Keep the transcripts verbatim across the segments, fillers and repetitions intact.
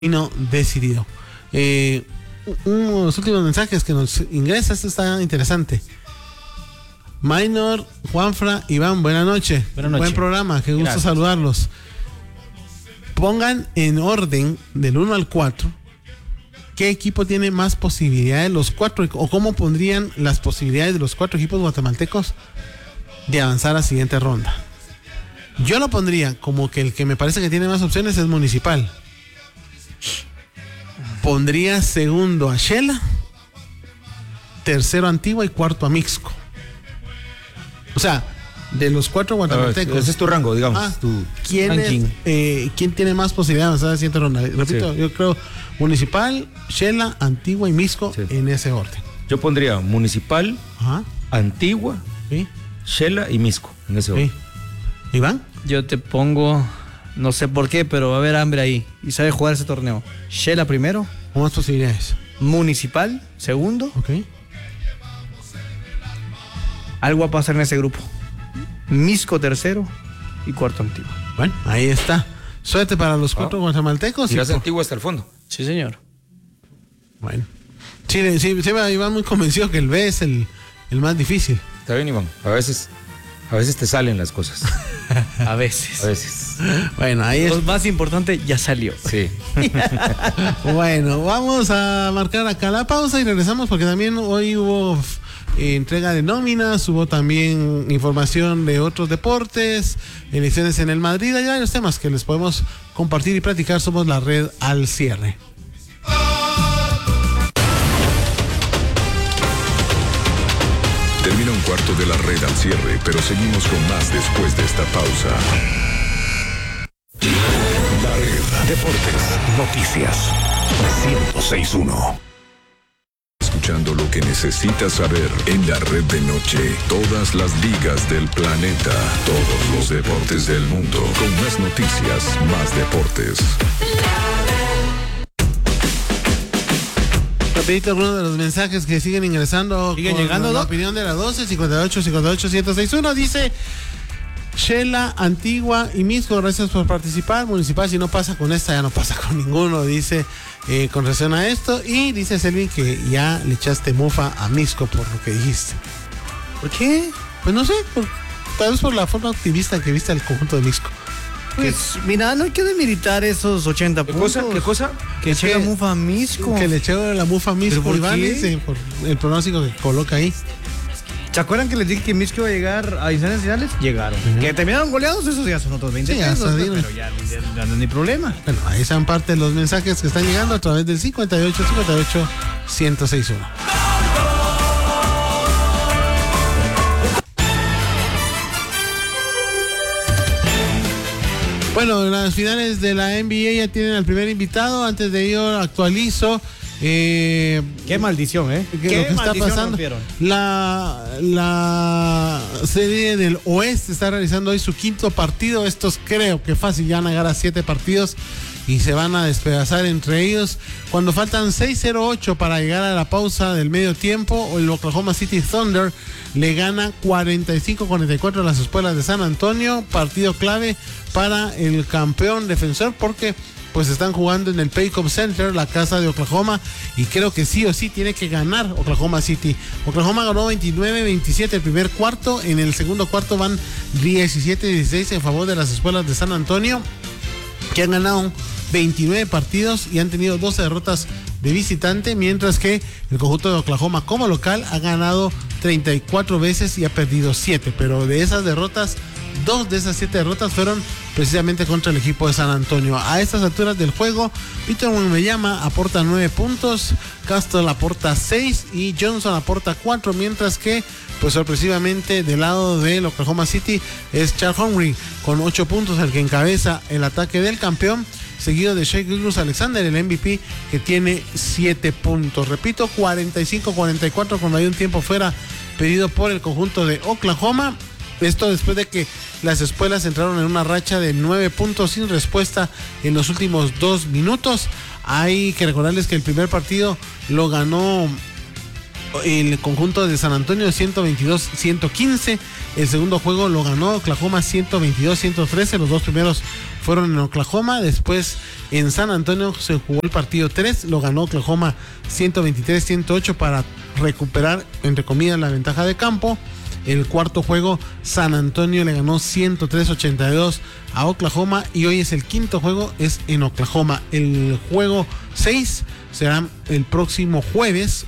no decidido. Eh, unos últimos mensajes que nos ingresa, esto está interesante. Minor, Juanfra, Iván, buena noche. Buenas noches. Buen programa, qué gusto Gracias. saludarlos. Pongan en orden del uno al cuatro qué equipo tiene más posibilidades, los cuatro, o cómo pondrían las posibilidades de los cuatro equipos guatemaltecos de avanzar a la siguiente ronda. Yo lo pondría como que el que me parece que tiene más opciones es Municipal. Pondría segundo a Shela, tercero a Antigua y cuarto a Mixco. O sea, de los cuatro guatemaltecos. Ese es tu rango, digamos. Ah, tu ¿quién, es, eh, ¿Quién tiene más posibilidades de avanzar a la siguiente ronda? Repito, sí. Yo creo Municipal, Shela, Antigua y Mixco, sí. En ese orden. Yo pondría Municipal, Ajá. Antigua, ¿Sí? Shela y Mixco, en ese orden. ¿Sí? ¿Iván? Yo te pongo, no sé por qué, pero va a haber hambre ahí. Y sabe jugar ese torneo. Shela primero. ¿Con más posibilidades? Municipal, segundo. Ok. Algo va a pasar en ese grupo. Mixco tercero y cuarto Antigua. Bueno, ahí está. Suerte para los cuatro oh. guatemaltecos. ¿Irás por... Antigua hasta el fondo? Sí, señor. Bueno. Sí, sí, sí, Iván muy convencido que el B es el, el más difícil. Está bien, Iván. A veces, a veces te salen las cosas. A veces. A veces. Bueno, ahí es. Lo más importante ya salió. Sí. Bueno, vamos a marcar acá la pausa y regresamos porque también hoy hubo eh, entrega de nóminas, hubo también información de otros deportes, elecciones en el Madrid, hay varios temas que les podemos compartir y platicar. Somos la red al cierre. Termina un cuarto de la red al cierre, pero seguimos con más después de esta pausa. La red. Deportes. Noticias. ciento seis punto uno. Escuchando lo que necesitas saber en la red de noche. Todas las ligas del planeta. Todos los deportes del mundo. Con más noticias, más deportes. Rapidito, uno de los mensajes que siguen ingresando. Siguen llegando, la opinión de la doce, cincuenta y ocho, cincuenta y ocho, ciento seis punto uno. Dice Shela, Antigua y Mixco, gracias por participar. Municipal, si no pasa con esta, ya no pasa con ninguno, dice eh, con relación a esto. Y dice Selvin que ya le echaste mofa a Mixco por lo que dijiste. ¿Por qué? Pues no sé, por, tal vez por la forma optimista que viste al conjunto de Mixco. Pues, que, mira, no hay que demeritar esos ochenta ¿Qué puntos. cosa? ¿Qué cosa? Que eche la mufa a Mixco. Que le eche la mufa a Mixco, ¿por Iván, qué? dice, por el pronóstico que coloca ahí. ¿Se acuerdan que les dije que Mixco iba a llegar a instancias finales? Llegaron. Uh-huh. Que terminaron goleados, esos ya son otros veinte. Sí, ya puntos, pero ya, ya, ya no hay ni problema. Bueno, ahí están parte de los mensajes que están llegando a través del cincuenta y ocho, cincuenta y ocho, ciento seis punto uno. Bueno, en las finales de la N B A ya tienen al primer invitado. Antes de ello actualizo eh, qué maldición, ¿eh? Que, ¿Qué lo que está pasando. La, la serie del Oeste está realizando hoy su quinto partido. Estos creo que fácil ya van a llegar a siete partidos y se van a despedazar entre ellos. Cuando faltan seis cero ocho para llegar a la pausa del medio tiempo, el Oklahoma City Thunder le gana cuarenta y cinco a cuarenta y cuatro a las Espuelas de San Antonio. Partido clave para el campeón defensor porque pues están jugando en el Paycom Center, la casa de Oklahoma, y creo que sí o sí tiene que ganar Oklahoma City. Oklahoma ganó veintinueve veintisiete el primer cuarto, en el segundo cuarto van diecisiete dieciséis en favor de las Espuelas de San Antonio, que han ganado veintinueve partidos y han tenido doce derrotas de visitante, mientras que el conjunto de Oklahoma como local ha ganado treinta y cuatro veces y ha perdido siete, pero de esas derrotas, dos de esas siete derrotas fueron precisamente contra el equipo de San Antonio. A estas alturas del juego, Peter Wembanyama aporta nueve puntos, Castle aporta seis y Johnson aporta cuatro, mientras que pues sorpresivamente del lado del Oklahoma City es Charles Henry con ocho puntos, el que encabeza el ataque del campeón, seguido de Shai Gilgeous-Alexander, el M V P, que tiene siete puntos. Repito, cuarenta y cinco a cuarenta y cuatro cuando hay un tiempo fuera pedido por el conjunto de Oklahoma. Esto después de que las Espuelas entraron en una racha de nueve puntos sin respuesta en los últimos dos minutos. Hay que recordarles que el primer partido lo ganó el conjunto de San Antonio ciento veintidós a ciento quince El segundo juego lo ganó Oklahoma ciento veintidós a ciento trece. Los dos primeros fueron en Oklahoma. Después en San Antonio se jugó el partido tres. Lo ganó Oklahoma ciento veintitrés a ciento ocho para recuperar, entre comillas, la ventaja de campo. El cuarto juego, San Antonio le ganó ciento tres a ochenta y dos a Oklahoma. Y hoy es el quinto juego, es en Oklahoma. El juego seis será el próximo jueves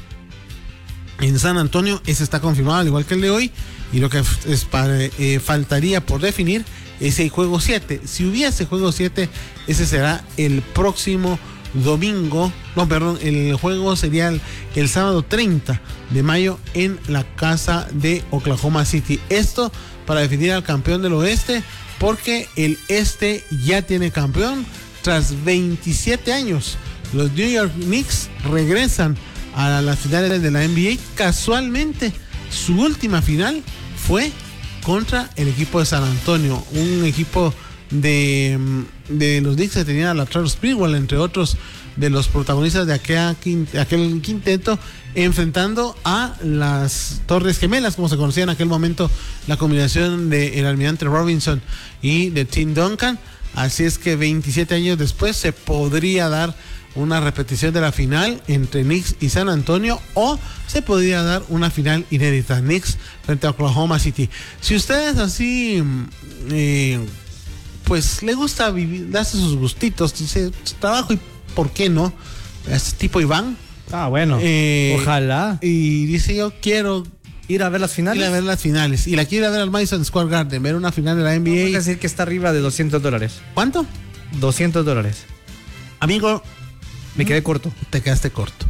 en San Antonio. Ese está confirmado, al igual que el de hoy. Y lo que es para, eh, faltaría por definir es el juego siete. Si hubiese juego siete, ese será el próximo domingo. No, perdón, el juego sería el, el sábado treinta de mayo en la casa de Oklahoma City. Esto para definir al campeón del oeste, porque el este ya tiene campeón tras veintisiete años. Los New York Knicks regresan a las finales de la N B A. Casualmente, su última final fue contra el equipo de San Antonio, un equipo de, de los Knicks que tenía a Latrell Sprewell, entre otros de los protagonistas de aquel, aquel quinteto, enfrentando a las Torres Gemelas, como se conocía en aquel momento, la combinación de el almirante Robinson y de Tim Duncan. Así es que veintisiete años después se podría dar una repetición de la final entre Knicks y San Antonio, o se podría dar una final inédita, Knicks frente a Oklahoma City. Si ustedes así eh, pues le gusta vivir, darse sus gustitos, dice trabajo y por qué no, este tipo Iván, ah bueno, eh, ojalá, y dice yo quiero ir a ver las finales, ir a ver las finales, y la quiero ir a ver al Madison Square Garden, ver una final de la N B A. Vamos a decir que está arriba de doscientos dólares. ¿Cuánto? doscientos dólares. Amigo, me quedé corto. Te quedaste corto.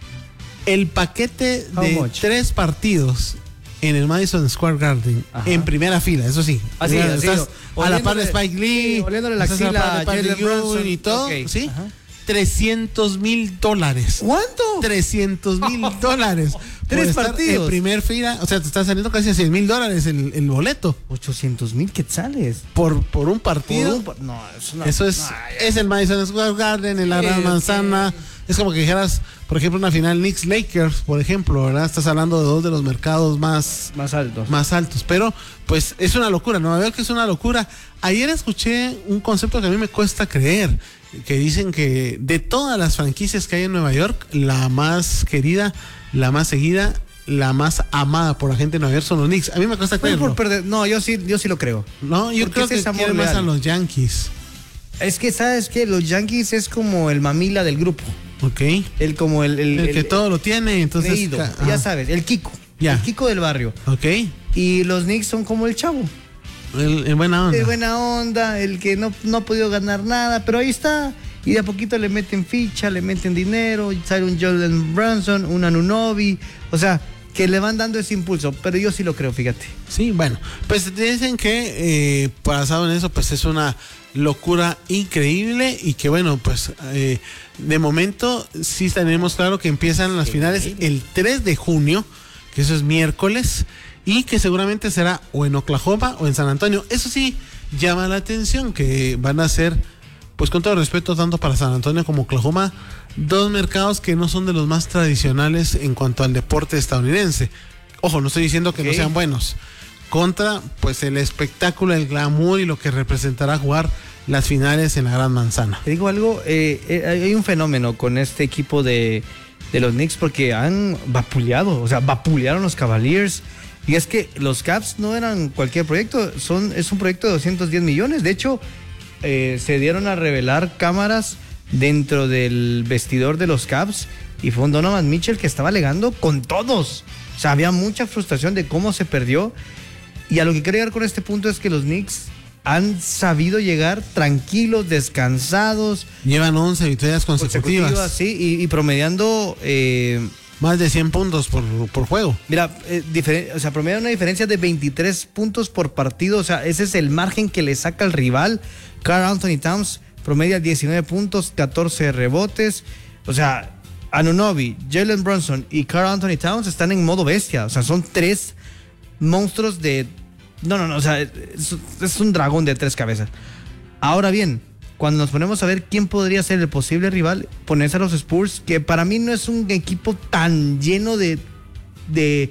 El paquete How de much? tres partidos en el Madison Square Garden, ajá, en primera fila, eso sí. Así, Mira, así, estás a la par de Spike Lee, sí, oliéndole la estás a axila par de a Patrick Jalen Ewing Brunson y todo, okay, ¿sí? Ajá. trescientos mil dólares. ¿Cuánto? trescientos mil dólares. Tres por estar partidos. En primer fila, o sea, te está saliendo casi a cien mil dólares el, el boleto. ochocientos mil quetzales. Por, por un partido. Por un, no, es una, Eso es, no, es el Madison Square Garden, en la Sí, Gran Manzana. sí. Es como que dijeras, por ejemplo, una final Knicks Lakers, por ejemplo, ¿verdad? Estás hablando de dos de los mercados más, más altos. más altos. Pero, pues, es una locura, Nueva York es una locura. Ayer escuché un concepto que a mí me cuesta creer, que dicen que de todas las franquicias que hay en Nueva York, la más querida, la más seguida, la más amada por la gente de Nueva York son los Knicks. A mí me cuesta Pues creerlo. por perder, no, yo sí, yo sí lo creo. No, yo Porque creo ese que es amor quieren más leal. a los Yankees. Es que, ¿sabes qué? Los Yankees es como el mamila del grupo. Ok. El como el... El, El, que el- todo lo tiene, entonces. creído, ca- ya ah, sabes, el Kiko. Ya. El Kiko del barrio. Ok. Y los Knicks son como el chavo. El, el buena onda. De buena onda, el que no, no ha podido ganar nada, pero ahí está. Y de a poquito le meten ficha, le meten dinero, sale un Jalen Brunson, un Anunoby. O sea, que le van dando ese impulso. Pero yo sí lo creo, fíjate. Sí, bueno, pues dicen que eh, basado en eso, pues es una locura increíble y que bueno, pues eh, de momento sí tenemos claro que empiezan las finales el tres de junio, que eso es miércoles, y que seguramente será o en Oklahoma o en San Antonio. Eso sí llama la atención, que van a ser, pues con todo respeto, tanto para San Antonio como Oklahoma, dos mercados que no son de los más tradicionales en cuanto al deporte estadounidense. Ojo, no estoy diciendo que Ok. no sean buenos. Contra, pues, el espectáculo, el glamour y lo que representará jugar las finales en la Gran Manzana. Te digo algo, eh, eh, hay un fenómeno con este equipo de, de los Knicks porque han vapuleado, o sea, vapulearon los Cavaliers. Y es que los Caps no eran cualquier proyecto, son, es un proyecto de doscientos diez millones. De hecho, eh, se dieron a revelar cámaras dentro del vestidor de los Caps y fue un Donovan Mitchell que estaba alegando con todos. O sea, había mucha frustración de cómo se perdió. Y a lo que quiero llegar con este punto es que los Knicks han sabido llegar tranquilos, descansados, Llevan once victorias consecutivas. consecutivas, sí, y, y promediando, eh, Más de cien puntos por, por juego. mira, eh, diferen- o sea, promediando una diferencia de veintitrés puntos por partido. O sea, ese es el margen que le saca al rival. Karl Anthony Towns promedia diecinueve puntos, catorce rebotes. O sea, Anunoby, Jalen Brunson y Karl Anthony Towns están en modo bestia. O sea, son tres monstruos de... No, no, no, o sea, es, es un dragón de tres cabezas. Ahora bien, cuando nos ponemos a ver quién podría ser el posible rival, ponerse a los Spurs, que para mí no es un equipo tan lleno de, de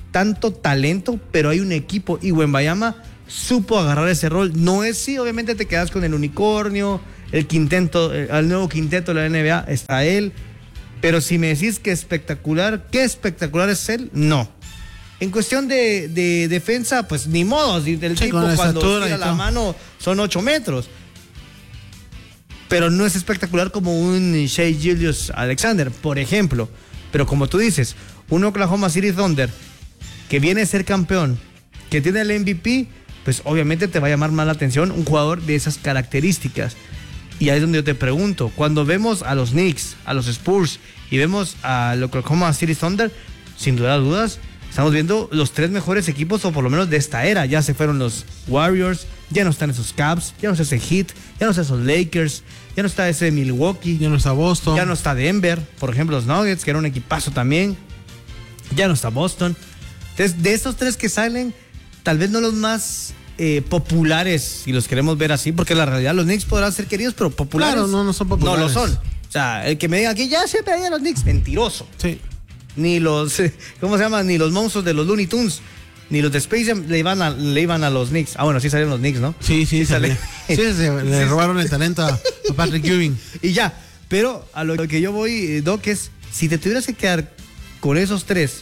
tanto talento, pero hay un equipo y Wembanyama supo agarrar ese rol. No es sí, obviamente te quedas con el unicornio, el quinteto, el nuevo quinteto de la N B A, está él, pero si me decís que espectacular, ¿qué espectacular es él? No. En cuestión de, de defensa, pues ni modo, el sí, tipo cuando tira la todo. mano son ocho metros. Pero no es espectacular como un Shai Gilgeous-Alexander, por ejemplo. Pero como tú dices, un Oklahoma City Thunder que viene a ser campeón, que tiene el M V P, pues obviamente te va a llamar más la atención un jugador de esas características. Y ahí es donde yo te pregunto, cuando vemos a los Knicks, a los Spurs y vemos al Oklahoma City Thunder, sin duda dudas, estamos viendo los tres mejores equipos, o por lo menos de esta era. Ya se fueron los Warriors, ya no están esos Cavs, ya no está ese Heat, ya no están esos Lakers, ya no está ese Milwaukee, ya no está Boston, ya no está Denver, por ejemplo los Nuggets, que era un equipazo también, ya no está Boston. Entonces, de estos tres que salen, tal vez no los más eh, populares, si los queremos ver así, porque la realidad los Knicks podrán ser queridos, pero populares claro, no, no son populares. No lo son. O sea, el que me diga aquí, ya siempre hay a los Knicks, mentiroso. Sí. Ni los, ¿cómo se llama? Ni los monstruos de los Looney Tunes, ni los de Space Jam le iban a, le iban a los Knicks. Ah, bueno, sí salieron los Knicks, ¿no? Sí, sí, sí sale. Sí, se, le robaron el talento a, a Patrick Ewing. Y ya, pero a lo que yo voy, Doc, es, si te tuvieras que quedar con esos tres,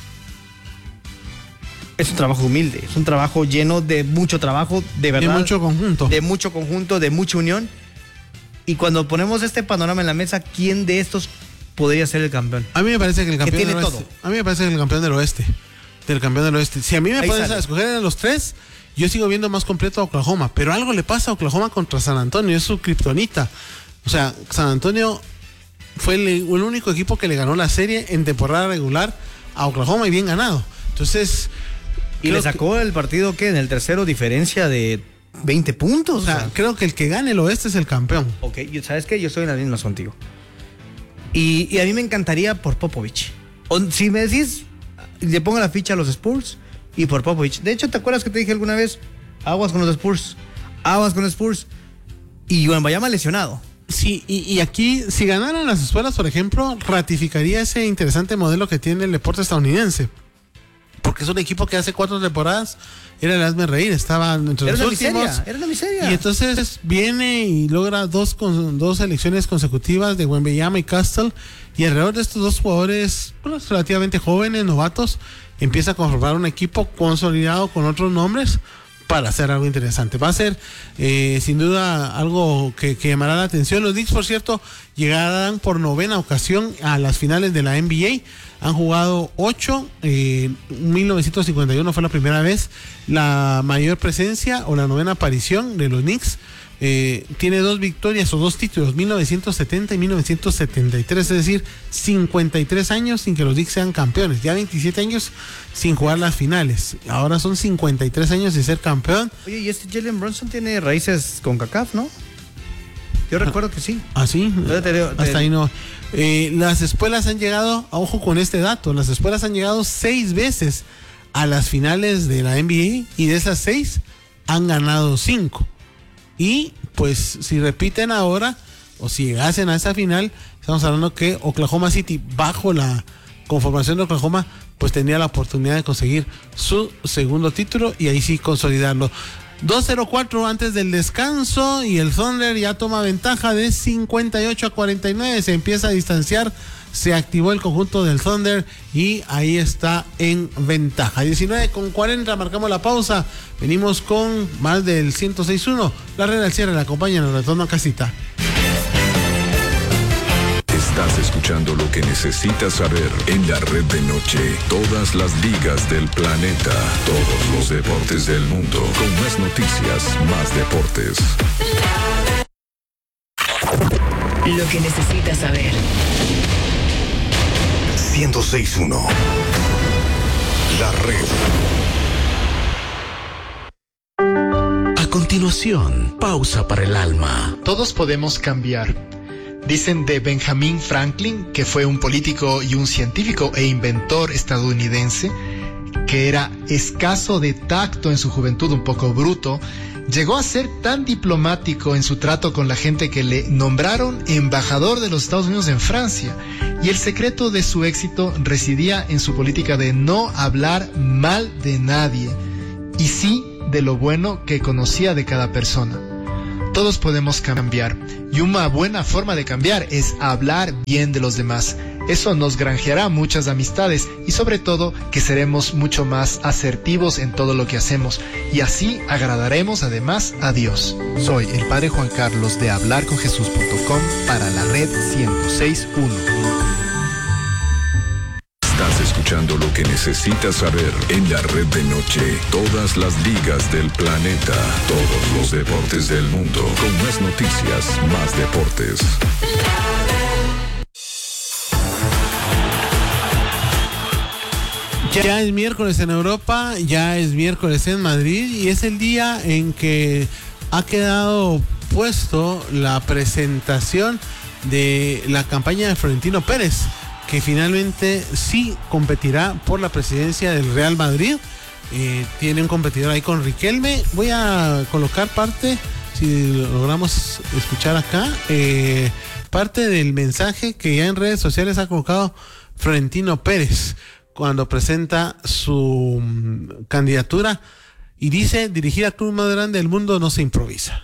es un trabajo humilde, es un trabajo lleno de mucho trabajo, de verdad. De mucho conjunto. De mucho conjunto, de mucha unión. Y cuando ponemos este panorama en la mesa, ¿quién de estos podría ser el campeón? A mí me parece que el campeón que tiene del oeste. todo. A mí me parece que el campeón del oeste. Del campeón del oeste. Si a mí me Ahí pones sale. a escoger a los tres, yo sigo viendo más completo a Oklahoma. Pero algo le pasa a Oklahoma contra San Antonio. Es su kriptonita. O sea, San Antonio fue el, el único equipo que le ganó la serie en temporada regular a Oklahoma, y bien ganado. Entonces. Y le sacó que, el partido que en el tercero diferencia de veinte puntos. O sea, o sea, creo que el que gane el oeste es el campeón. Ok, ¿sabes qué? Yo estoy en las mismas contigo. Y, y a mí me encantaría por Popovich. O, si me decís, le pongo la ficha a los Spurs y por Popovich. De hecho, ¿te acuerdas que te dije alguna vez? Aguas con los Spurs. Aguas con los Spurs. Y Wembanyama lesionado. Sí, y, y aquí, si ganaran las escuelas, por ejemplo, ratificaría ese interesante modelo que tiene el deporte estadounidense. Porque es un equipo que hace cuatro temporadas era el hazme reír, estaba entre era los últimos. Miseria, era una miseria. Y entonces viene y logra dos, con, dos elecciones consecutivas de Wembanyama y Castle. Y alrededor de estos dos jugadores, bueno, relativamente jóvenes, novatos, empieza a conformar un equipo consolidado con otros nombres para hacer algo interesante. Va a ser eh, sin duda algo que, que llamará la atención. Los Knicks, por cierto, llegarán por novena ocasión a las finales de la N B A. Han jugado ocho, eh, mil novecientos cincuenta y uno fue la primera vez. La mayor presencia o la novena aparición de los Knicks. Eh, tiene dos victorias o dos títulos, mil novecientos setenta y mil novecientos setenta y tres, es decir, cincuenta y tres años sin que los Knicks sean campeones, ya veintisiete años sin jugar las finales, ahora son cincuenta y tres años sin ser campeón. Oye, y este Jalen Brunson tiene raíces con CACAF, ¿no? Yo recuerdo que sí. ¿Ah, sí? Te, te, te, Hasta ahí no. Eh, las espuelas han llegado, ojo con este dato, las espuelas han llegado seis veces a las finales de la N B A y de esas seis han ganado cinco. Y pues si repiten ahora o si llegasen a esa final, estamos hablando que Oklahoma City, bajo la conformación de Oklahoma, pues tendría la oportunidad de conseguir su segundo título y ahí sí consolidarlo. dos cero cuatro antes del descanso y el Thunder ya toma ventaja de cincuenta y ocho a cuarenta y nueve, se empieza a distanciar, se activó el conjunto del Thunder y ahí está en ventaja. diecinueve con cuarenta, marcamos la pausa, venimos con más del ciento seis punto uno, la red al cierre la acompaña en el retorno a casita. Estás escuchando lo que necesitas saber en la red de noche. Todas las ligas del planeta. Todos los deportes del mundo. Con más noticias, más deportes. Lo que necesitas saber. ciento seis punto uno. La red. A continuación, pausa para el alma. Todos podemos cambiar. Dicen de Benjamin Franklin, que fue un político y un científico e inventor estadounidense, que era escaso de tacto en su juventud, un poco bruto, Llegó a ser tan diplomático en su trato con la gente que le nombraron embajador de los Estados Unidos en Francia. Y el secreto de su éxito residía en su política de no hablar mal de nadie, y sí de lo bueno que conocía de cada persona. Todos podemos cambiar, y una buena forma de cambiar es hablar bien de los demás. Eso nos granjeará muchas amistades y sobre todo que seremos mucho más asertivos en todo lo que hacemos, y así agradaremos además a Dios. Soy el Padre Juan Carlos de hablar con jesús punto com para la red ciento seis punto uno. Estás escuchando lo que necesitas saber en la red de noche. Todas las ligas del planeta, todos los deportes del mundo, con más noticias, más deportes. Ya es miércoles en Europa, ya es miércoles en Madrid y es el día en que ha quedado puesto la presentación de la campaña de Florentino Pérez, que finalmente sí competirá por la presidencia del Real Madrid. Eh, tiene un competidor ahí con Riquelme. Voy a colocar parte, si logramos escuchar acá, eh, parte del mensaje que ya en redes sociales ha colocado Florentino Pérez cuando presenta su um, candidatura, y dice: dirigir al club más grande del mundo no se improvisa.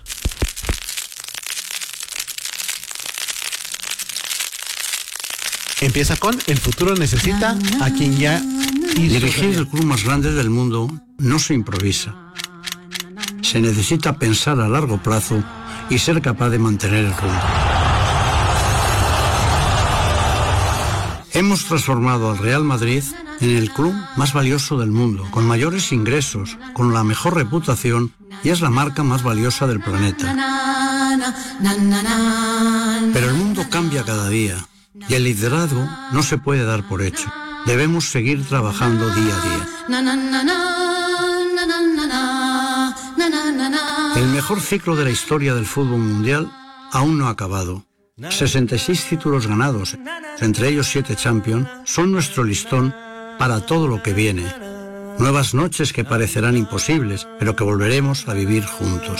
Empieza con: el futuro necesita a quien ya hizo. Dirigir el club más grande del mundo no se improvisa. Se necesita pensar a largo plazo y ser capaz de mantener el rumbo. Hemos transformado al Real Madrid en el club más valioso del mundo, con mayores ingresos, con la mejor reputación, y es la marca más valiosa del planeta. Pero el mundo cambia cada día y el liderazgo no se puede dar por hecho. Debemos seguir trabajando día a día. El mejor ciclo de la historia del fútbol mundial aún no ha acabado. sesenta y seis títulos ganados, entre ellos siete Champions, son nuestro listón para todo lo que viene. Nuevas noches que parecerán imposibles, pero que volveremos a vivir juntos.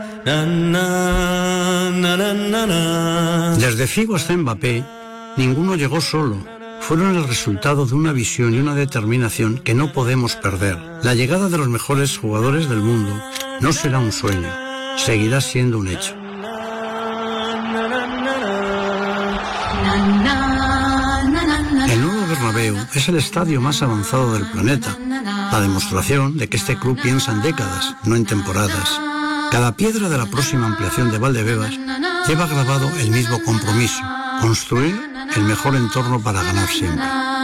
Desde Figo hasta Mbappé, ninguno llegó solo. Fueron el resultado de una visión y una determinación que no podemos perder. La llegada de los mejores jugadores del mundo no será un sueño, seguirá siendo un hecho. El nuevo Bernabéu es el estadio más avanzado del planeta, la demostración de que este club piensa en décadas, no en temporadas. Cada piedra de la próxima ampliación de Valdebebas lleva grabado el mismo compromiso: construir el mejor entorno para ganar siempre.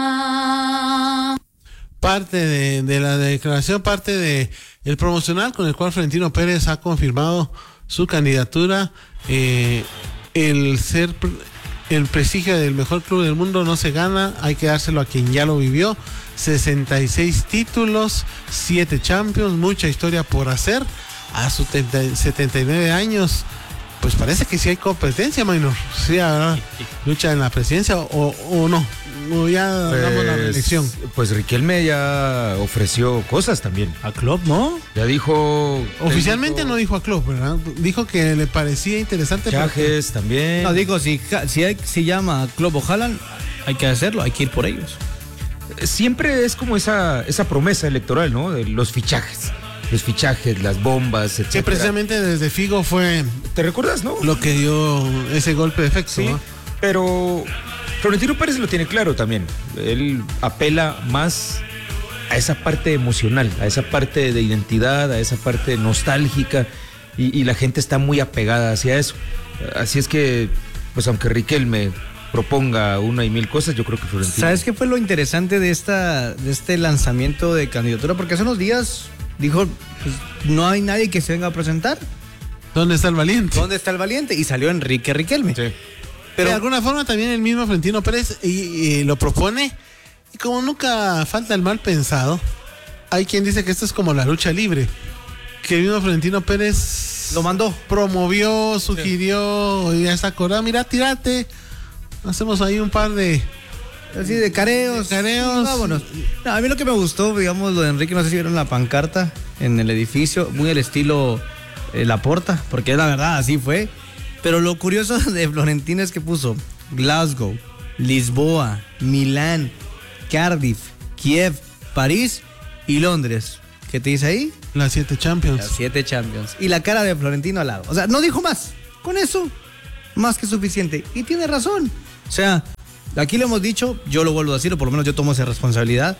Parte de, de la declaración, parte de el promocional con el cual Florentino Pérez ha confirmado su candidatura. Eh, el ser el prestigio del mejor club del mundo no se gana, hay que dárselo a quien ya lo vivió. sesenta y seis títulos, siete Champions, mucha historia por hacer. A sus setenta y nueve años, pues parece que sí hay competencia, Maynor. Sí habrá lucha en la presidencia o, o no. O ya pues, damos la reelección. Pues Riquelme ya ofreció cosas también. A Klopp, ¿no? Ya dijo. Oficialmente dijo, no dijo a Klopp, ¿verdad? Dijo que le parecía interesante. Chajes porque... también. No, digo, si, si, hay, si llama a Klopp o Haaland, hay que hacerlo, hay que ir por ellos. Siempre es como esa, esa promesa electoral, ¿no? De los fichajes. Los fichajes, las bombas, etcétera. Que precisamente desde Figo fue. ¿Te recuerdas, no? Lo que dio ese golpe de efecto, sí, ¿no? Pero Florentino Pérez lo tiene claro también. Él apela más a esa parte emocional, a esa parte de identidad, a esa parte nostálgica, y, y la gente está muy apegada hacia eso. Así es que, pues aunque Riquelme proponga una y mil cosas, yo creo que Florentino... ¿Sabes qué fue lo interesante de esta de este lanzamiento de candidatura? Porque hace unos días dijo, pues, no hay nadie que se venga a presentar. ¿Dónde está el valiente? ¿Dónde está el valiente? Y salió Enrique Riquelme. Sí. Pero de alguna forma también el mismo Florentino Pérez y, y lo propone, y como nunca falta el mal pensado, hay quien dice que esto es como la lucha libre, que el mismo Florentino Pérez lo mandó, promovió, sugirió, sí. Y hasta acordado, mira, tírate, hacemos ahí un par de así de careos, de careos. Vámonos. No, a mí lo que me gustó, digamos, lo de Enrique, no sé si vieron la pancarta en el edificio, muy al estilo eh, Laporta, porque es la verdad, así fue. Pero lo curioso de Florentino es que puso Glasgow, Lisboa, Milán, Cardiff, Kiev, París y Londres. ¿Qué te dice ahí? Las siete Champions. Las siete Champions. Y la cara de Florentino al lado. O sea, no dijo más. Con eso, más que suficiente. Y tiene razón. O sea, aquí lo hemos dicho, yo lo vuelvo a decir, o por lo menos yo tomo esa responsabilidad.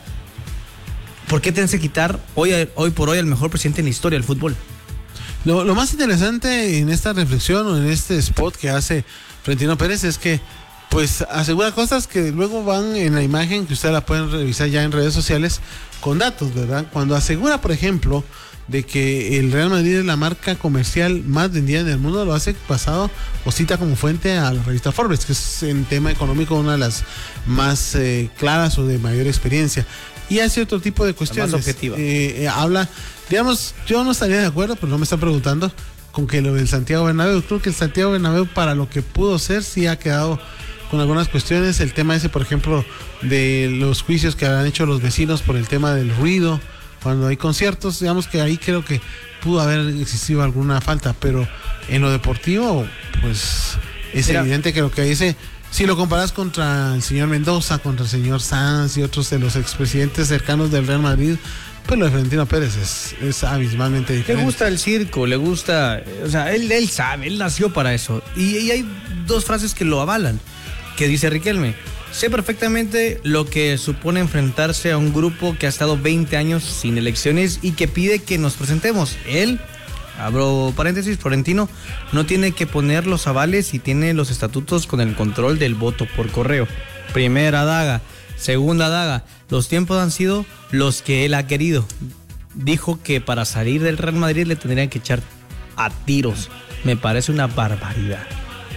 ¿Por qué tienes que quitar hoy, hoy por hoy al mejor presidente en la historia del fútbol? Lo, lo más interesante en esta reflexión o en este spot que hace Florentino Pérez es que pues asegura cosas que luego van en la imagen que ustedes la pueden revisar ya en redes sociales con datos, ¿verdad? Cuando asegura, por ejemplo, de que el Real Madrid es la marca comercial más vendida en el mundo, lo hace basado o cita como fuente a la revista Forbes, que es en tema económico una de las más eh, claras o de mayor experiencia. Y hace otro tipo de cuestiones. La más objetiva. Eh, eh, habla, digamos, yo no estaría de acuerdo, pero no me están preguntando, con que lo del Santiago Bernabéu. Creo que el Santiago Bernabéu, para lo que pudo ser, sí ha quedado con algunas cuestiones. El tema ese, por ejemplo, de los juicios que han hecho los vecinos por el tema del ruido cuando hay conciertos, digamos que ahí creo que pudo haber existido alguna falta, pero en lo deportivo, pues es Mira, evidente que lo que dice, si lo comparas contra el señor Mendoza, contra el señor Sanz y otros de los expresidentes cercanos del Real Madrid, pues lo de Florentino Pérez es, es abismalmente diferente. Le gusta el circo, le gusta, o sea, él, él sabe, él nació para eso. Y, y hay dos frases que lo avalan, que dice Riquelme: sé perfectamente lo que supone enfrentarse a un grupo que ha estado veinte años sin elecciones y que pide que nos presentemos. Él, abro paréntesis, Florentino, no tiene que poner los avales y tiene los estatutos con el control del voto por correo. Primera daga. Segunda daga, los tiempos han sido los que él ha querido. Dijo que para salir del Real Madrid le tendrían que echar a tiros. Me parece una barbaridad.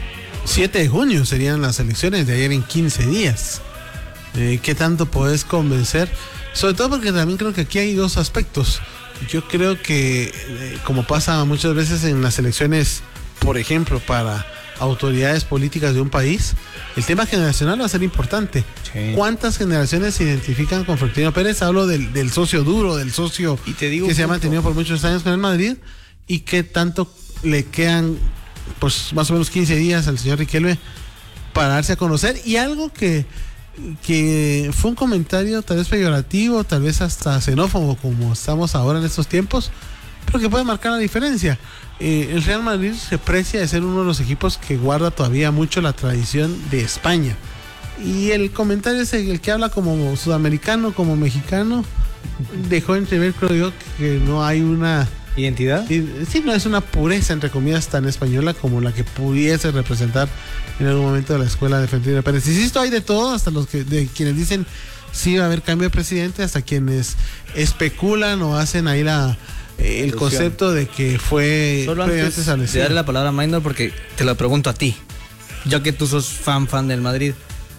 siete de junio serían las elecciones de ayer en quince días. Eh, ¿Qué tanto podés convencer? Sobre todo porque también creo que aquí hay dos aspectos. Yo creo que, eh, como pasa muchas veces en las elecciones, por ejemplo, para autoridades políticas de un país, el tema generacional va a ser importante. Sí. ¿Cuántas generaciones se identifican con Florentino Pérez? Hablo del, del socio duro, del socio y te digo que se punto. ha mantenido por muchos años con el Madrid, y qué tanto le quedan, pues más o menos quince días al señor Riquelme para darse a conocer. Y algo que, que fue un comentario tal vez peyorativo, tal vez hasta xenófobo, como estamos ahora en estos tiempos, pero que puede marcar la diferencia. Eh, el Real Madrid se precia de ser uno de los equipos que guarda todavía mucho la tradición de España. Y el comentario es el que habla como sudamericano, como mexicano, dejó entrever, creo yo, que no hay una ¿identidad? Sí, no es una pureza, entre comillas, tan española como la que pudiese representar en algún momento de la escuela de Florentino Pérez. Insisto, hay de todo, hasta los que de quienes dicen sí va a haber cambio de presidente, hasta quienes especulan o hacen ahí la eh, el concepto de que fue solo antes de darle la palabra a Maynor, porque te lo pregunto a ti, ya que tú sos fan fan del Madrid.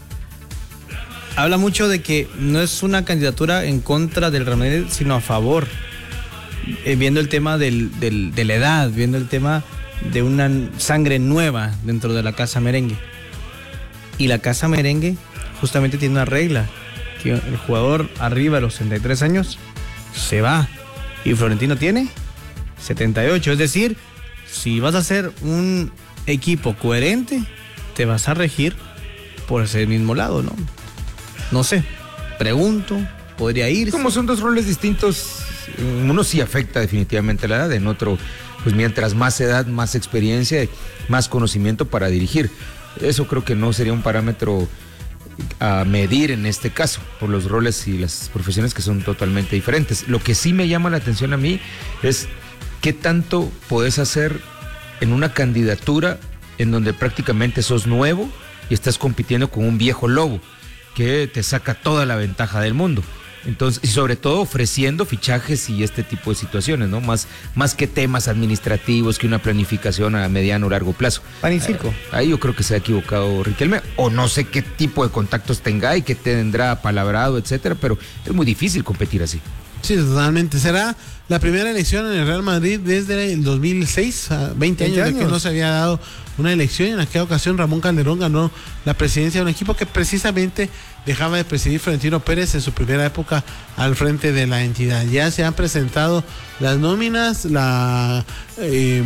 Habla mucho de que no es una candidatura en contra del Real Madrid, sino a favor. Eh, viendo el tema del, del, de la edad, viendo el tema de una sangre nueva dentro de la casa merengue. Y la casa merengue justamente tiene una regla, que el jugador arriba de los sesenta y tres años se va. Y Florentino tiene setenta y ocho. Es decir, si vas a ser un equipo coherente, te vas a regir por ese mismo lado, ¿no? No sé, pregunto, podría ir. Como son dos roles distintos, uno sí afecta definitivamente la edad, en otro, pues mientras más edad, más experiencia, más conocimiento para dirigir. Eso creo que no sería un parámetro a medir en este caso, por los roles y las profesiones que son totalmente diferentes. Lo que sí me llama la atención a mí es qué tanto podés hacer en una candidatura en donde prácticamente sos nuevo y estás compitiendo con un viejo lobo que te saca toda la ventaja del mundo. Entonces, y sobre todo ofreciendo fichajes y este tipo de situaciones, ¿no? Más, más que temas administrativos, que una planificación a mediano o largo plazo. Pan y circo. Eh, ahí yo creo que se ha equivocado Riquelme, o no sé qué tipo de contactos tenga y qué tendrá palabrado, etcétera, pero es muy difícil competir así. Sí, totalmente. Será la primera elección en el Real Madrid desde el dos mil seis, a veinte años, años. De que no se había dado una elección y en aquella ocasión Ramón Calderón ganó la presidencia de un equipo que precisamente dejaba de presidir Florentino Pérez en su primera época al frente de la entidad. Ya se han presentado las nóminas, la eh,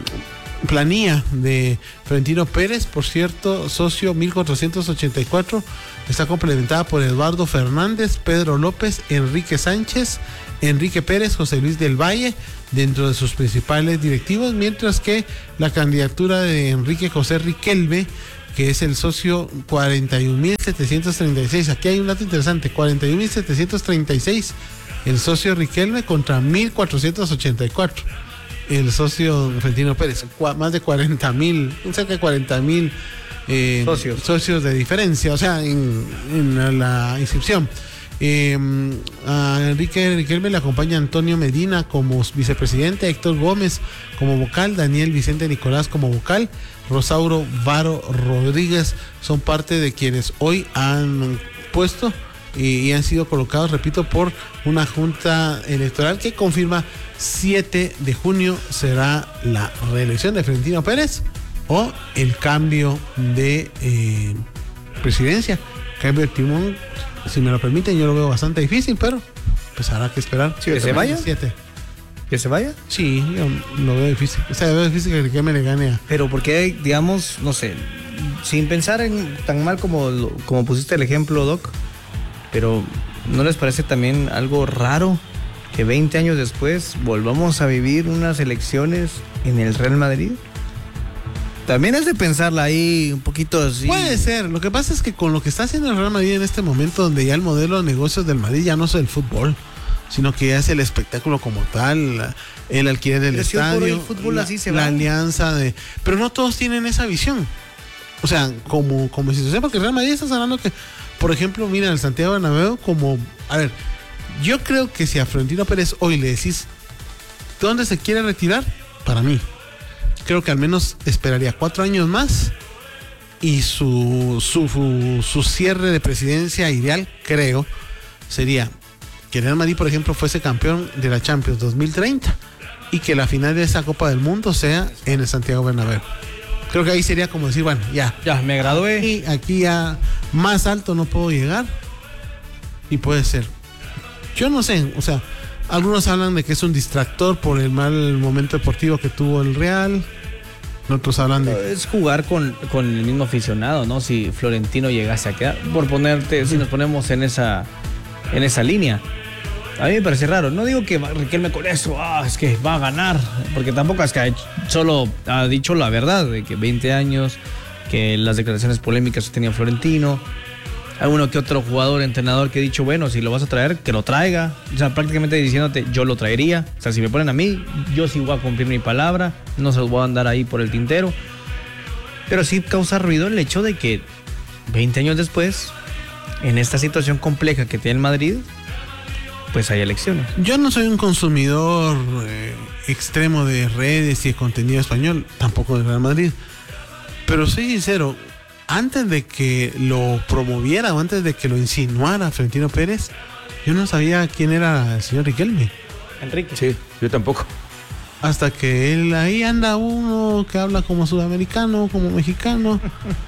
planilla de Florentino Pérez, por cierto, socio mil cuatrocientos ochenta y cuatro, está complementada por Eduardo Fernández, Pedro López, Enrique Sánchez, Enrique Pérez, José Luis del Valle, dentro de sus principales directivos, mientras que la candidatura de Enrique José Riquelme, que es el socio cuarenta y un mil setecientos treinta y seis, aquí hay un dato interesante, cuarenta y un mil setecientos treinta y seis, el socio Riquelme contra mil cuatrocientos ochenta y cuatro, el socio Florentino Pérez, más de cuarenta mil, cerca de cuarenta mil eh, socios. socios de diferencia, o sea, en, en la inscripción. Eh, a Enrique Riquelme le acompaña Antonio Medina como vicepresidente, Héctor Gómez como vocal, Daniel Vicente Nicolás como vocal, Rosauro Varo Rodríguez son parte de quienes hoy han puesto y, y han sido colocados, repito, por una junta electoral que confirma siete de junio será la reelección de Florentino Pérez o el cambio de eh, presidencia, cambio de timón. Si me lo permiten, yo lo veo bastante difícil, pero pues habrá que esperar. Sí, ¿que se vaya? Siete. ¿Que se vaya? Sí, yo lo veo difícil. O sea, veo difícil que Riquelme le gane a... Pero porque, digamos, no sé, sin pensar en tan mal como, como pusiste el ejemplo, Doc, pero ¿no les parece también algo raro que veinte años después volvamos a vivir unas elecciones en el Real Madrid? También es de pensarla ahí un poquito así. Puede ser. Lo que pasa es que con lo que está haciendo el Real Madrid en este momento, donde ya el modelo de negocios del Madrid ya no es el fútbol, sino que ya es el espectáculo como tal, el alquiler del estadio, el fútbol la, así se la va. alianza de... Pero no todos tienen esa visión. O sea, como, como institución, porque el Real Madrid está hablando que, por ejemplo, mira, el Santiago Bernabéu como... A ver, yo creo que si a Florentino Pérez hoy le decís ¿dónde se quiere retirar? Para mí, creo que al menos esperaría cuatro años más y su, su, su, su cierre de presidencia ideal, creo, sería que el Real Madrid, por ejemplo, fuese campeón de la Champions dos mil treinta y que la final de esa Copa del Mundo sea en el Santiago Bernabéu. Creo que ahí sería como decir, bueno, ya. Ya, me gradué. Y aquí ya más alto no puedo llegar y puede ser. Yo no sé, o sea, algunos hablan de que es un distractor por el mal momento deportivo que tuvo el Real. Otros hablan de... Es jugar con, con el mismo aficionado, ¿no? Si Florentino llegase a quedar, por ponerte, si nos ponemos en esa, en esa línea. A mí me parece raro. No digo que Riquelme con eso, ah, es que va a ganar, porque tampoco es que ha hecho, solo ha dicho la verdad, de que veinte años, que las declaraciones polémicas que tenía Florentino. Hay uno que otro jugador, entrenador que ha dicho, bueno, si lo vas a traer, que lo traiga. O sea, prácticamente diciéndote, yo lo traería. O sea, si me ponen a mí, yo sí voy a cumplir mi palabra. No se los voy a andar ahí por el tintero. Pero sí causa ruido el hecho de que veinte años después, en esta situación compleja que tiene el Madrid, pues hay elecciones. Yo no soy un consumidor eh, extremo de redes y de contenido español, tampoco de Real Madrid. Pero soy sincero, antes de que lo promoviera o antes de que lo insinuara Florentino Pérez, yo no sabía quién era el señor Riquelme. Enrique. Sí, yo tampoco. Hasta que él ahí anda uno que habla como sudamericano, como mexicano.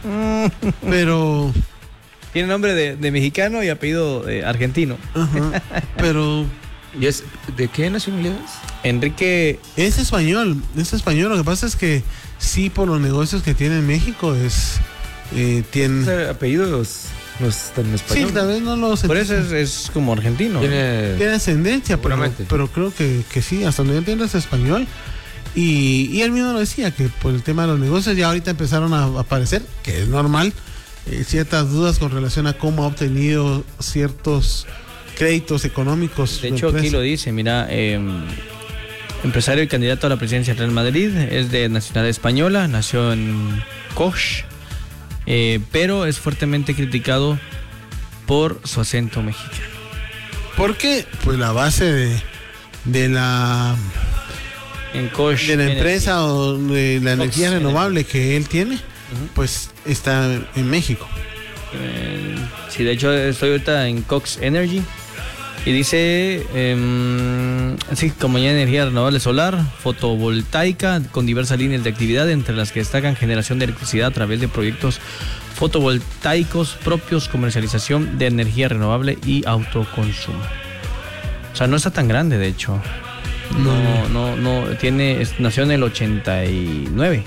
Pero... Tiene nombre de, de mexicano y apellido de argentino. Ajá, pero... ¿Y es de qué nacionalidad es? Enrique... Es español, es español. Lo que pasa es que sí, por los negocios que tiene en México, es... Eh, tiene... O sea, apellidos no están en español. Sí, tal vez no lo sé. Por eso es, es como argentino. Tiene, tiene ascendencia, pero, pero creo que, que sí, hasta donde yo entiendo es español. Y, y él mismo lo decía, que por el tema de los negocios ya ahorita empezaron a aparecer, que es normal, eh, ciertas dudas con relación a cómo ha obtenido ciertos créditos económicos. De hecho, aquí lo dice, mira, eh, empresario y candidato a la presidencia del Real Madrid, es de nacionalidad española, nació en Cox, eh, pero es fuertemente criticado por su acento mexicano. ¿Por qué? Pues la base de, de la en Koch de la empresa Energy. o de la energía Koch renovable Energy. que él tiene, uh-huh. pues está en México. Eh, sí, de hecho estoy ahorita en Cox Energy y dice, eh, Sí, como ya energía renovable solar, fotovoltaica, con diversas líneas de actividad, entre las que destacan generación de electricidad a través de proyectos fotovoltaicos propios, comercialización de energía renovable y autoconsumo. O sea, no está tan grande, de hecho. No, no, no, tiene, nació en el ochenta y nueve.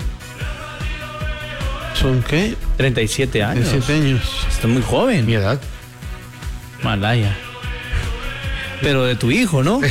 ¿Son qué? treinta y siete años. treinta y siete años. Está muy joven. Mi edad. Malaya. Pero de tu hijo, ¿no?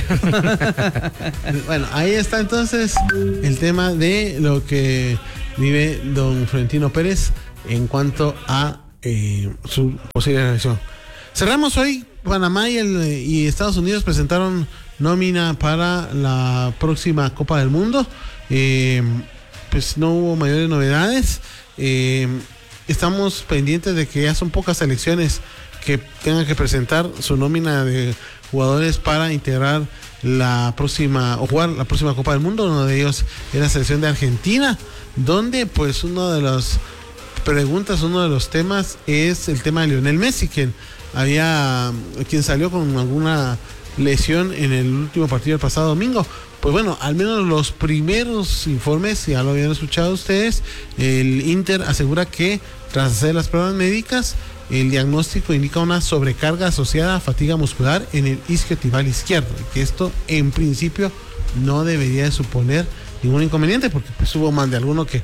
Bueno, ahí está entonces el tema de lo que vive don Florentino Pérez en cuanto a eh, su posible elección. Cerramos hoy. Panamá y, el, y Estados Unidos presentaron nómina para la próxima Copa del Mundo. Eh, pues no hubo mayores novedades. Eh, estamos pendientes de que ya son pocas selecciones que tengan que presentar su nómina de jugadores para integrar la próxima o jugar la próxima Copa del Mundo. Uno de ellos es la selección de Argentina, donde pues uno de las preguntas, uno de los temas es el tema de Lionel Messi, quien había quien salió con alguna lesión en el último partido del pasado domingo. Pues bueno, al menos los primeros informes, ya lo habían escuchado ustedes, el Inter asegura que tras hacer las pruebas médicas, el diagnóstico indica una sobrecarga asociada a fatiga muscular en el isquiotibial izquierdo, y que esto en principio no debería de suponer ningún inconveniente, porque pues hubo más de alguno que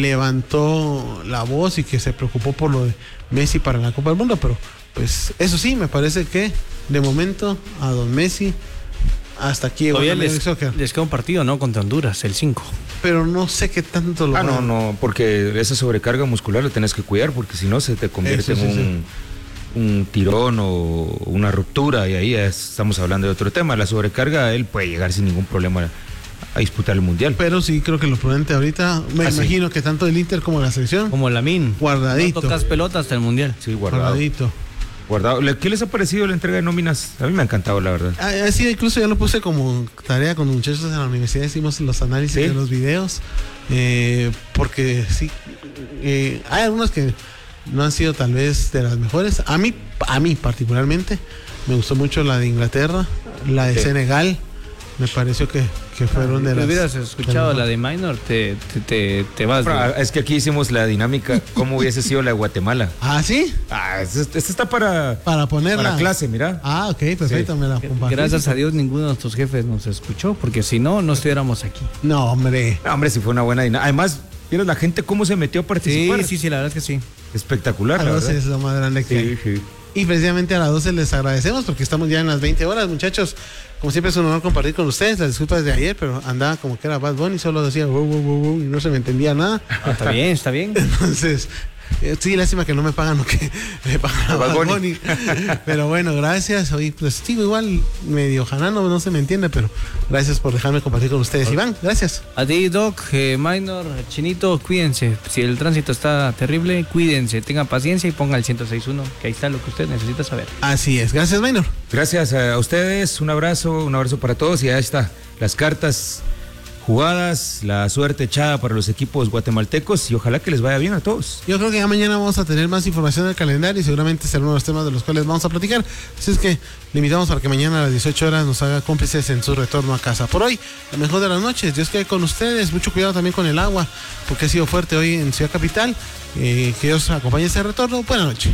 levantó la voz y que se preocupó por lo de Messi para la Copa del Mundo, pero pues eso sí, me parece que de momento a don Messi hasta aquí llegó. Todavía les, les queda un partido, ¿no? Contra Honduras, el cinco. Pero no sé qué tanto lo Ah, van. no, no, porque esa sobrecarga muscular la tenés que cuidar, porque si no se te convierte Eso, en sí, un, sí. un tirón o una ruptura, y ahí ya estamos hablando de otro tema. La sobrecarga, él puede llegar sin ningún problema a disputar el Mundial. Pero sí, creo que lo prudente ahorita, me Ah, imagino sí. que tanto el Inter como la selección, Como Lamine. guardadito. No tocas pelota hasta el Mundial. Sí, guardado. Guardadito. Guardado. ¿Qué les ha parecido la entrega de nóminas? A mí me ha encantado, la verdad. Ah, sí, incluso ya lo puse como tarea con muchachos en la universidad, hicimos los análisis ¿Sí? de los videos, eh, porque sí, eh, hay algunos que no han sido tal vez de las mejores. A mí, a mí particularmente, me gustó mucho la de Inglaterra, la de Sí. Senegal, me pareció que, que fueron de Si las... hubieras escuchado de la de Minor, te, te, te, te vas. Pero, de- es que aquí hicimos la dinámica, cómo hubiese sido la de Guatemala. Ah, ¿sí? Ah, esta esta está para, Para ponerla. para clase, mira. Ah, ok, perfecto, Sí. me la compartí. Gracias a Dios ninguno de nuestros jefes nos escuchó, porque si no, no estuviéramos aquí. No, hombre. No, hombre, sí fue una buena dinámica. Además, vieron la gente cómo se metió a Sí, participar. sí, sí, la verdad es que sí. Espectacular, A la doce verdad. es lo más grande que hay. Sí, sí. Y precisamente a las doce les agradecemos porque estamos ya en las veinte horas, muchachos. Como siempre es un honor compartir con ustedes. Las disculpas de ayer, pero andaba como que era Bad Bunny, solo decía wow, wow, wow, wow, y no se me entendía nada. Ah, está bien, está bien. Entonces, eh, sí, lástima que no me pagan lo que le pagan a Bad Bad Bunny. Bunny. Pero bueno, gracias. Hoy pues sigo igual medio janano, no se me entiende, pero gracias por dejarme compartir con ustedes. Iván, gracias. A ti, Doc, eh, Minor, Chinito, cuídense. Si el tránsito está terrible, cuídense, tengan paciencia y pongan el ciento seis punto uno, que ahí está lo que usted necesita saber. Así es. Gracias, Minor. Gracias a ustedes, un abrazo, un abrazo para todos y ahí está, las cartas jugadas, la suerte echada para los equipos guatemaltecos y ojalá que les vaya bien a todos. Yo creo que ya mañana vamos a tener más información del calendario y seguramente será uno de los temas de los cuales vamos a platicar. Así es que le invitamos para que mañana a las dieciocho horas nos haga cómplices en su retorno a casa. Por hoy, la mejor de las noches. Dios quede con ustedes. Mucho cuidado también con el agua, porque ha sido fuerte hoy en Ciudad Capital. Eh, que Dios acompañe ese retorno. Buenas noches.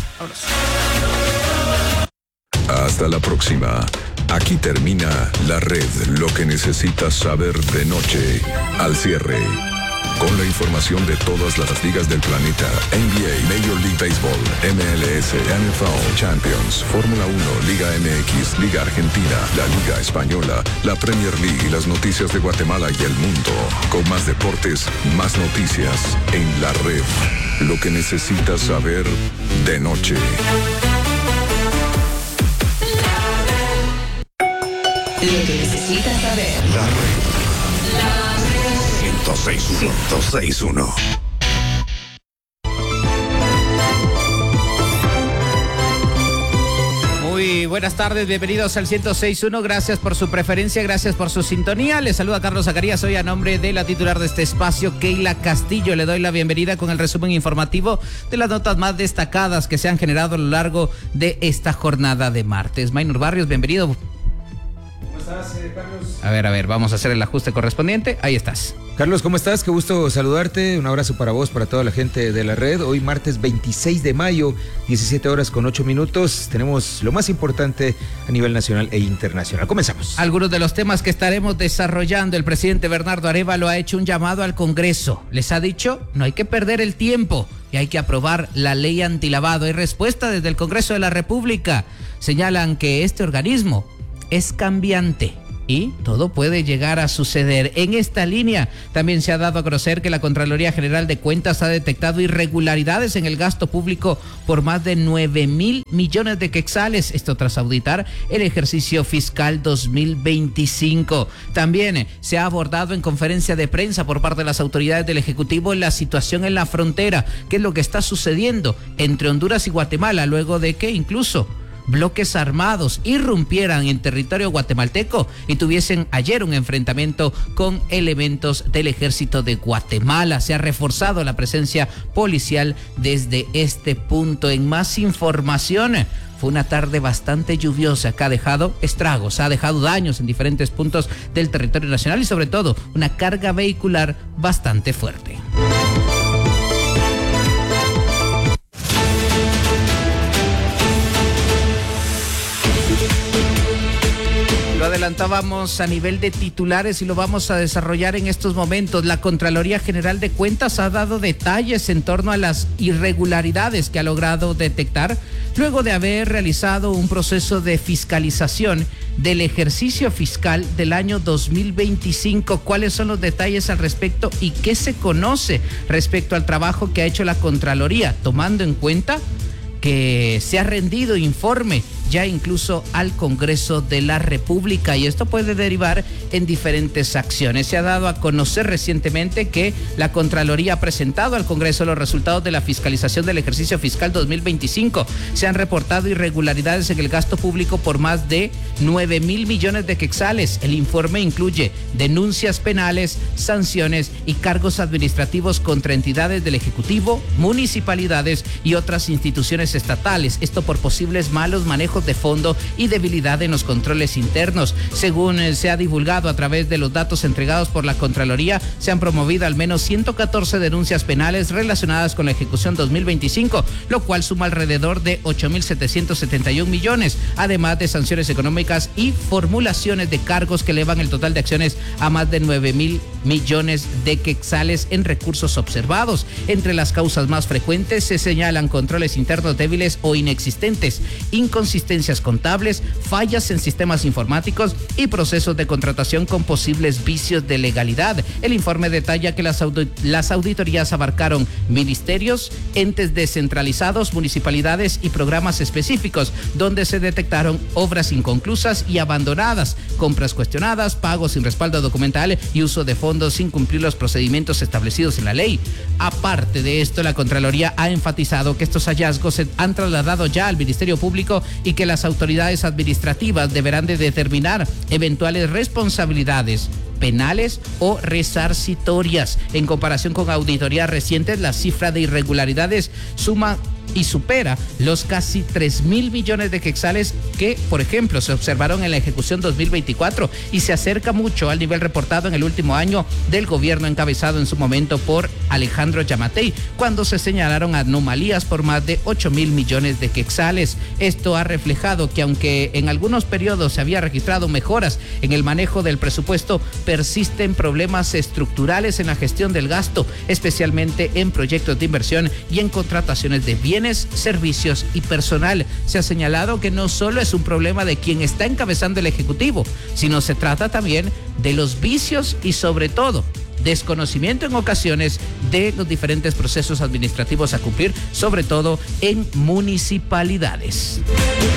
Hasta la próxima. Aquí termina La Red, lo que necesitas saber de noche. Al cierre, con la información de todas las ligas del planeta: N B A, Major League Baseball, M L S, N F L, Champions, Fórmula uno, Liga M X, Liga Argentina, la Liga Española, la Premier League y las noticias de Guatemala y el mundo. Con más deportes, más noticias en La Red, lo que necesitas saber de noche. Lo que necesitas saber. La Red. ciento seis punto uno. Muy buenas tardes, bienvenidos al ciento seis punto uno, gracias por su preferencia, gracias por su sintonía. Les saluda Carlos Zacarías, hoy a nombre de la titular de este espacio, Keila Castillo. Le doy la bienvenida con el resumen informativo de las notas más destacadas que se han generado a lo largo de esta jornada de martes. Minor Barrios, bienvenido. estás, eh, Carlos? A ver, a ver, vamos a hacer el ajuste correspondiente. Ahí estás. Carlos, ¿cómo estás? Qué gusto saludarte. Un abrazo para vos, para toda la gente de la red. Hoy martes veintiséis de mayo, diecisiete horas con ocho minutos. Tenemos lo más importante a nivel nacional e internacional. Comenzamos. Algunos de los temas que estaremos desarrollando. El presidente Bernardo Arévalo ha hecho un llamado al Congreso. Les ha dicho, no hay que perder el tiempo y hay que aprobar la ley antilavado. Hay respuesta desde el Congreso de la República. Señalan que este organismo es cambiante y todo puede llegar a suceder. En esta línea también se ha dado a conocer que la Contraloría General de Cuentas ha detectado irregularidades en el gasto público por más de nueve mil millones de quetzales, esto tras auditar el ejercicio fiscal dos mil veinticinco. También se ha abordado en conferencia de prensa por parte de las autoridades del Ejecutivo la situación en la frontera, qué es lo que está sucediendo entre Honduras y Guatemala, luego de que incluso bloques armados irrumpieran en territorio guatemalteco y tuviesen ayer un enfrentamiento con elementos del ejército de Guatemala. Se ha reforzado la presencia policial desde este punto. En más información, fue una tarde bastante lluviosa que ha dejado estragos, ha dejado daños en diferentes puntos del territorio nacional y sobre todo una carga vehicular bastante fuerte. Lo adelantábamos a nivel de titulares y lo vamos a desarrollar en estos momentos. La Contraloría General de Cuentas ha dado detalles en torno a las irregularidades que ha logrado detectar luego de haber realizado un proceso de fiscalización del ejercicio fiscal del año dos mil veinticinco. ¿Cuáles son los detalles al respecto y qué se conoce respecto al trabajo que ha hecho la Contraloría, tomando en cuenta que se ha rendido informe ya incluso al Congreso de la República, y esto puede derivar en diferentes acciones? Se ha dado a conocer recientemente que la Contraloría ha presentado al Congreso los resultados de la fiscalización del ejercicio fiscal dos mil veinticinco. Se han reportado irregularidades en el gasto público por más de nueve mil millones de quetzales. El informe incluye denuncias penales, sanciones y cargos administrativos contra entidades del Ejecutivo, municipalidades y otras instituciones estatales. Esto por posibles malos manejos de fondo y debilidad en los controles internos. Según eh, se ha divulgado a través de los datos entregados por la Contraloría, se han promovido al menos ciento catorce denuncias penales relacionadas con la ejecución dos mil veinticinco, lo cual suma alrededor de ocho mil setecientos setenta y un millones, además de sanciones económicas y formulaciones de cargos que elevan el total de acciones a más de nueve mil millones de quetzales en recursos observados. Entre las causas más frecuentes se señalan controles internos débiles o inexistentes, inconsistencias contables, fallas en sistemas informáticos y procesos de contratación con posibles vicios de legalidad. El informe detalla que las, audit- las auditorías abarcaron ministerios, entes descentralizados, municipalidades y programas específicos, donde se detectaron obras inconclusas y abandonadas, compras cuestionadas, pagos sin respaldo documental y uso de fondos sin cumplir los procedimientos establecidos en la ley. Aparte de esto, la Contraloría ha enfatizado que estos hallazgos se han trasladado ya al Ministerio Público y que las autoridades administrativas deberán de determinar eventuales responsabilidades penales o resarcitorias. En comparación con auditorías recientes, la cifra de irregularidades suma y supera los casi tres mil millones de quetzales que, por ejemplo, se observaron en la ejecución dos mil veinticuatro y se acerca mucho al nivel reportado en el último año del gobierno encabezado en su momento por Alejandro Yamatei, cuando se señalaron anomalías por más de ocho mil millones de quetzales. Esto ha reflejado que aunque en algunos periodos se había registrado mejoras en el manejo del presupuesto, persisten problemas estructurales en la gestión del gasto, especialmente en proyectos de inversión y en contrataciones de bienes, servicios y personal. Se ha señalado que no solo es un problema de quien está encabezando el Ejecutivo, sino se trata también de los vicios y sobre todo desconocimiento en ocasiones de los diferentes procesos administrativos a cumplir, sobre todo en municipalidades.